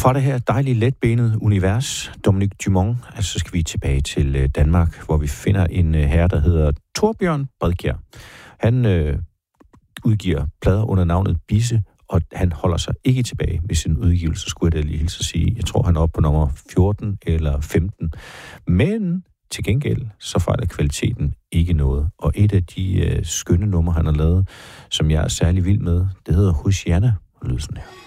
Fra det her dejlige letbenede univers, Dominic Dumont, så skal vi tilbage til Danmark, hvor vi finder en herre, der hedder Torbjørn Bredkjær. Han udgiver plader under navnet Bisse, og han holder sig ikke tilbage med sin udgivelse, skulle jeg da lige hilse at sige. Jeg tror, han er oppe på nummer 14 eller 15. Men til gengæld, så fejler kvaliteten ikke noget. Og et af de skønne numre, han har lavet, som jeg er særlig vild med, det hedder Hosianna, og lyder sådan her.